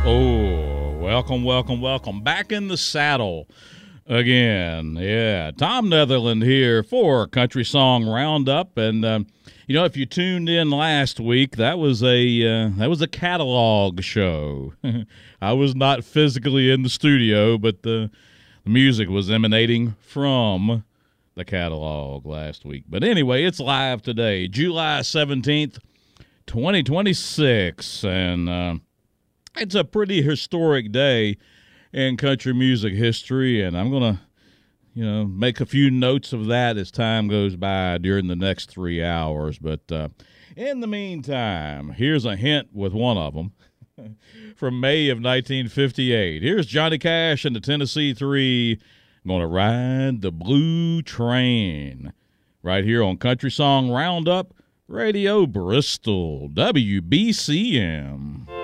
Oh, welcome back in the saddle again. Yeah, Tom Netherland here for Country Song Roundup, and if you tuned in last week, that was a catalog show. I was not physically in the studio, but the music was emanating from the catalog last week. But anyway, it's live today, July 17th, 2026, and it's a pretty historic day in country music history, and I'm going to, make a few notes of that as time goes by during the next 3 hours. But in the meantime, here's a hint with one of them from May of 1958. Here's Johnny Cash and the Tennessee Three, going to ride the blue train, right here on Country Song Roundup, Radio Bristol, WBCM.